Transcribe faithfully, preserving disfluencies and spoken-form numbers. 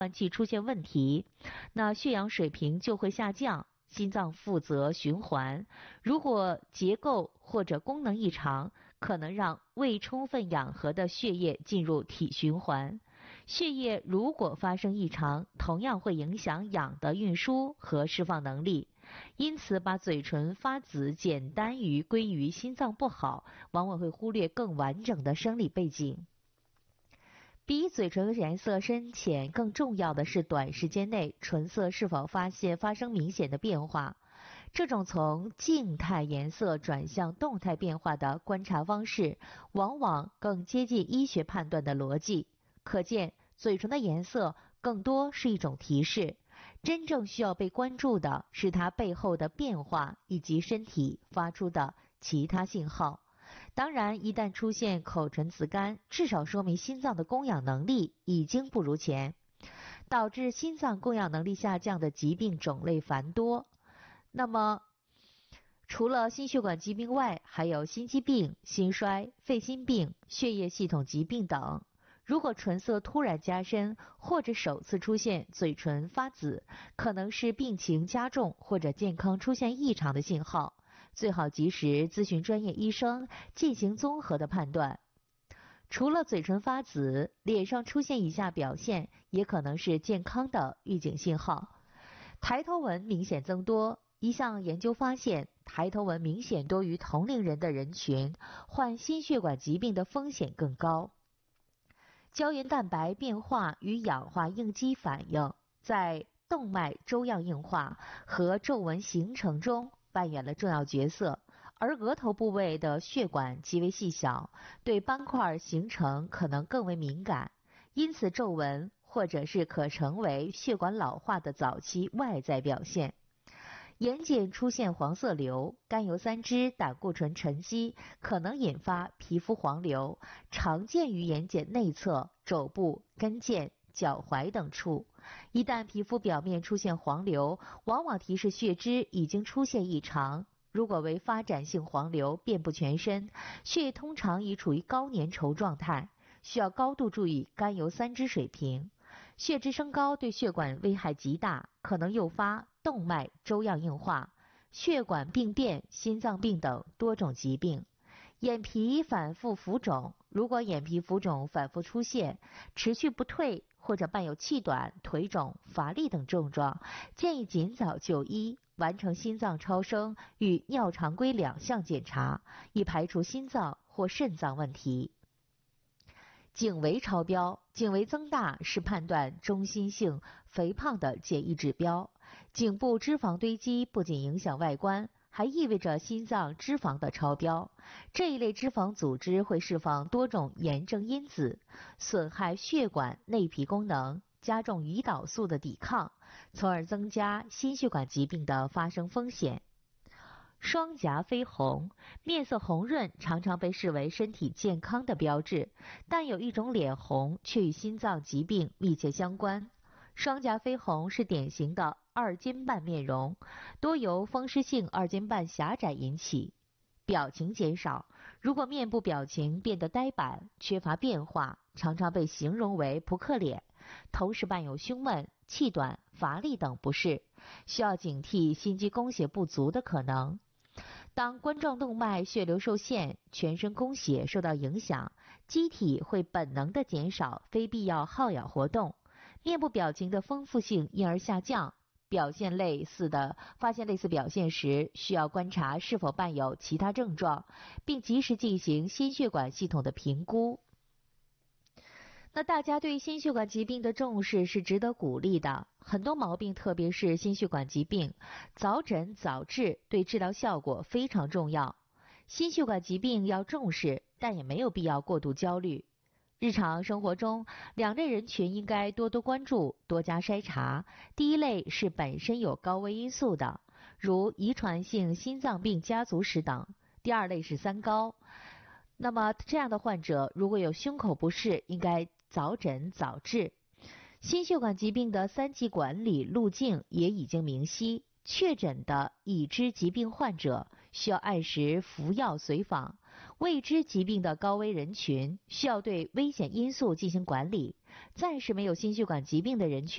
换气出现问题，那血氧水平就会下降，心脏负责循环。如果结构或者功能异常，可能让未充分氧合的血液进入体循环。血液如果发生异常，同样会影响氧的运输和释放能力。因此，把嘴唇发紫简单于归于心脏不好，往往会忽略更完整的生理背景。比嘴唇颜色深浅更重要的是，短时间内唇色是否发现发生明显的变化。这种从静态颜色转向动态变化的观察方式，往往更接近医学判断的逻辑。可见，嘴唇的颜色更多是一种提示，真正需要被关注的是它背后的变化以及身体发出的其他信号。当然，一旦出现口唇紫干，至少说明心脏的供氧能力已经不如前。导致心脏供氧能力下降的疾病种类繁多。那么，除了心血管疾病外，还有心肌病、心衰、肺心病、血液系统疾病等。如果唇色突然加深，或者首次出现嘴唇发紫，可能是病情加重或者健康出现异常的信号。最好及时咨询专业医生进行综合的判断。除了嘴唇发紫，脸上出现以下表现也可能是健康的预警信号。抬头纹明显增多，一项研究发现，抬头纹明显多于同龄人的人群，患心血管疾病的风险更高。胶原蛋白变化与氧化应激反应在动脉粥样硬化和皱纹形成中扮演了重要角色，而额头部位的血管极为细小，对斑块形成可能更为敏感，因此皱纹或者是可成为血管老化的早期外在表现。眼睑出现黄色瘤、甘油三酯、胆固醇沉积，可能引发皮肤黄瘤，常见于眼睑内侧、肘部、跟腱、脚踝等处。一旦皮肤表面出现黄瘤，往往提示血脂已经出现异常。如果为发展性黄瘤遍布全身，血液通常已处于高粘稠状态，需要高度注意甘油三酯水平。血脂升高对血管危害极大，可能诱发动脉粥样硬化、血管病变、心脏病等多种疾病。眼皮反复浮肿，如果眼皮浮肿反复出现，持续不退，或者伴有气短、腿肿、乏力等症状，建议尽早就医，完成心脏超声与尿常规两项检查，以排除心脏或肾脏问题。颈围超标，颈围增大是判断中心性肥胖的简易指标。颈部脂肪堆积不仅影响外观，还意味着心脏脂肪的超标。这一类脂肪组织会释放多种炎症因子，损害血管内皮功能，加重胰岛素的抵抗，从而增加心血管疾病的发生风险。双颊绯红，面色红润常常被视为身体健康的标志，但有一种脸红却与心脏疾病密切相关。双颊绯红是典型的二尖瓣面容，多由风湿性二尖瓣狭窄引起。表情减少，如果面部表情变得呆板、缺乏变化，常常被形容为扑克脸，同时伴有胸闷、气短、乏力等不适，需要警惕心肌供血不足的可能。当冠状动脉血流受限，全身供血受到影响，机体会本能地减少非必要耗氧活动，面部表情的丰富性因而下降。表现类似的发现类似表现时，需要观察是否伴有其他症状，并及时进行心血管系统的评估。那大家对心血管疾病的重视是值得鼓励的，很多毛病，特别是心血管疾病，早诊早治对治疗效果非常重要。心血管疾病要重视，但也没有必要过度焦虑。日常生活中，两类人群应该多多关注，多加筛查。第一类是本身有高危因素的，如遗传性心脏病家族史等。第二类是三高。那么这样的患者如果有胸口不适，应该早诊早治。心血管疾病的三级管理路径也已经明晰，确诊的已知疾病患者需要按时服药随访，未知疾病的高危人群需要对危险因素进行管理，暂时没有心血管疾病的人群